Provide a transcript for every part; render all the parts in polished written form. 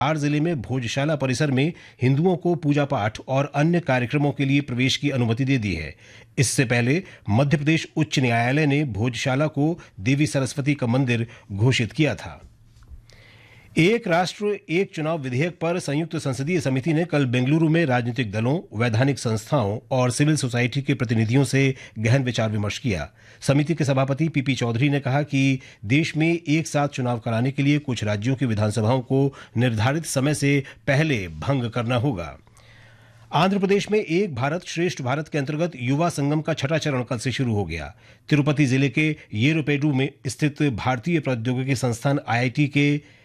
धार जिले में भोजशाला परिसर में हिंदुओं को पूजा पाठ और अन्य कार्यक्रमों के लिए प्रवेश की अनुमति दे दी है। इससे पहले मध्य प्रदेश उच्च न्यायालय ने भोजशाला को देवी सरस्वती का मंदिर घोषित किया था। एक राष्ट्र एक चुनाव विधेयक पर संयुक्त संसदीय समिति ने कल बेंगलुरु में राजनीतिक दलों, वैधानिक संस्थाओं और सिविल सोसाइटी के प्रतिनिधियों से गहन विचार विमर्श किया। समिति के सभापति पीपी चौधरी ने कहा कि देश में एक साथ चुनाव कराने के लिए कुछ राज्यों की विधानसभाओं को निर्धारित समय से पहले भंग करना होगा। आंध्र प्रदेश में एक भारत श्रेष्ठ भारत के अंतर्गत युवा संगम का छठा चरण कल से शुरू हो गया। तिरुपति जिले के येरुपेडु में स्थित भारतीय प्रौद्योगिकी संस्थान आईआईटी के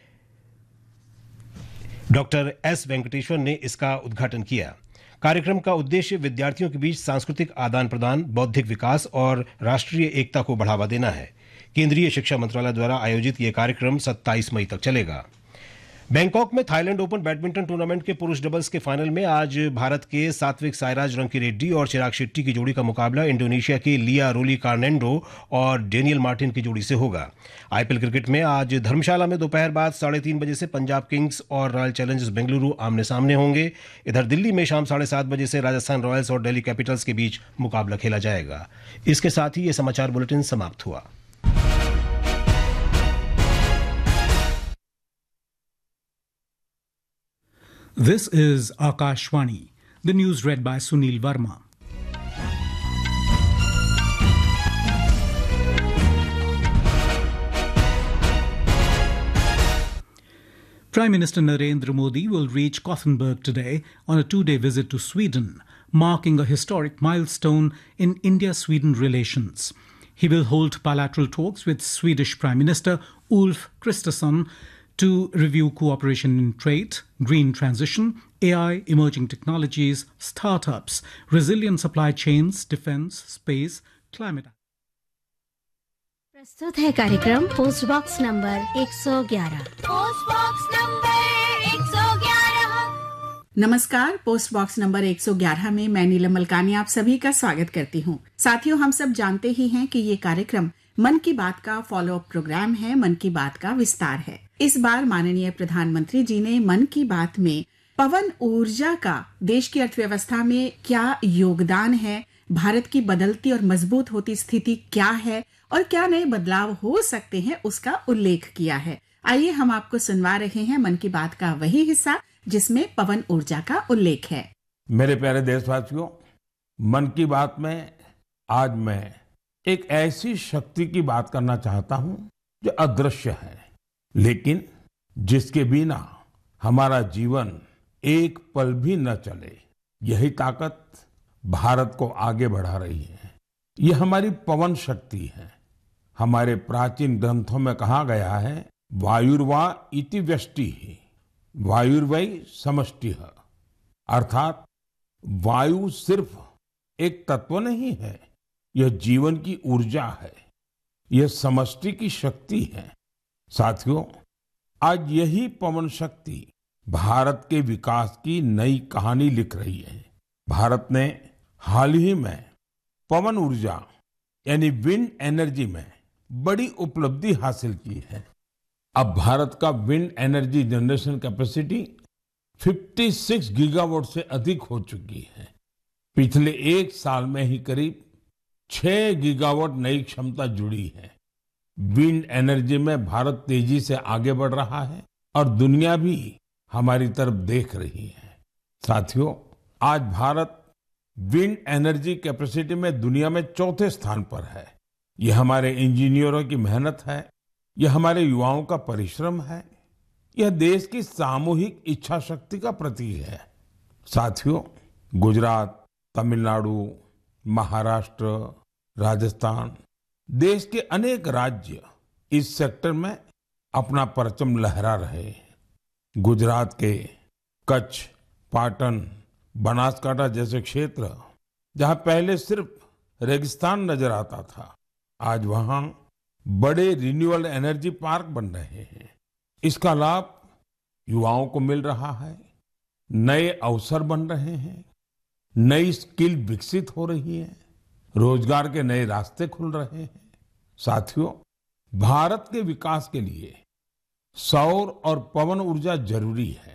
डॉक्टर एस वेंकटेश्वर ने इसका उद्घाटन किया। कार्यक्रम का उद्देश्य विद्यार्थियों के बीच सांस्कृतिक आदान प्रदान, बौद्धिक विकास और राष्ट्रीय एकता को बढ़ावा देना है। केंद्रीय शिक्षा मंत्रालय द्वारा आयोजित यह कार्यक्रम 27 मई तक चलेगा। बैंकॉक में थाईलैंड ओपन बैडमिंटन टूर्नामेंट के पुरुष डबल्स के फाइनल में आज भारत के सात्विक साईराज रंकीरेड्डी और चिराग शेट्टी की जोड़ी का मुकाबला इंडोनेशिया के लिया रोली कार्नेंडो और डेनियल मार्टिन की जोड़ी से होगा। आईपीएल क्रिकेट में आज धर्मशाला में दोपहर बाद 3:30 बजे से पंजाब किंग्स और रॉयल चैलेंजर्स बेंगलुरु आमने सामने होंगे। इधर दिल्ली में शाम 7:30 बजे से राजस्थान रॉयल्स और दिल्ली कैपिटल्स के बीच मुकाबला खेला जाएगा। इसके साथ ही ये समाचार बुलेटिन समाप्त हुआ। This is Akashvani. The news read by Sunil Verma. Prime Minister Narendra Modi will reach Gothenburg today on a two-day visit to Sweden, marking a historic milestone in India-Sweden relations. He will hold bilateral talks with Swedish Prime Minister Ulf Kristersson to review cooperation in trade, green transition, AI, emerging technologies, startups, resilient supply chains, defense, space, climate. प्रस्तुत है कार्यक्रम post box number 111। Post box number 111। नमस्कार, post box number 111 में मैं नीलम मलकानी आप सभी का स्वागत करती हूँ। साथियों, हम सब जानते ही हैं कि ये कार्यक्रम मन की बात का फॉलो अप प्रोग्राम है, मन की बात का विस्तार है। इस बार माननीय प्रधानमंत्री जी ने मन की बात में पवन ऊर्जा का देश की अर्थव्यवस्था में क्या योगदान है, भारत की बदलती और मजबूत होती स्थिति क्या है और क्या नए बदलाव हो सकते हैं, उसका उल्लेख किया है। आइए हम आपको सुनवा रहे हैं मन की बात का वही हिस्सा जिसमें पवन ऊर्जा का उल्लेख है। मेरे प्यारे देशवासियों, मन की बात में आज मैं एक ऐसी शक्ति की बात करना चाहता हूं जो अदृश्य है, लेकिन जिसके बिना हमारा जीवन एक पल भी न चले। यही ताकत भारत को आगे बढ़ा रही है। यह हमारी पवन शक्ति है। हमारे प्राचीन ग्रंथों में कहा गया है, वायुर्वा इति व्यष्टि वायुर्वै समष्टिः, अर्थात वायु सिर्फ एक तत्व नहीं है, यह जीवन की ऊर्जा है, यह समष्टि की शक्ति है। साथियों, आज यही पवन शक्ति भारत के विकास की नई कहानी लिख रही है। भारत ने हाल ही में पवन ऊर्जा यानी विंड एनर्जी में बड़ी उपलब्धि हासिल की है। अब भारत का wind energy generation capacity 56 gigawatt से अधिक हो चुकी है। पिछले एक साल में ही करीब 6 गीगावाट नई क्षमता जुड़ी है। विंड एनर्जी में भारत तेजी से आगे बढ़ रहा है और दुनिया भी हमारी तरफ देख रही है। साथियों, आज भारत विंड एनर्जी कैपेसिटी में दुनिया में चौथे स्थान पर है। यह हमारे इंजीनियरों की मेहनत है, यह हमारे युवाओं का परिश्रम है, यह देश की सामूहिक इच्छा शक्ति का प्रतीक है। साथियों, गुजरात, तमिलनाडु, महाराष्ट्र, राजस्थान, देश के अनेक राज्य इस सेक्टर में अपना परचम लहरा रहे हैं। गुजरात के कच्छ, पाटन, बनासकांठा जैसे क्षेत्र जहां पहले सिर्फ रेगिस्तान नजर आता था, आज वहां बड़े रिन्यूएबल एनर्जी पार्क बन रहे हैं। इसका लाभ युवाओं को मिल रहा है, नए अवसर बन रहे हैं, नई स्किल विकसित हो रही है, रोजगार के नए रास्ते खुल रहे हैं। साथियों, भारत के विकास के लिए सौर और पवन ऊर्जा जरूरी है।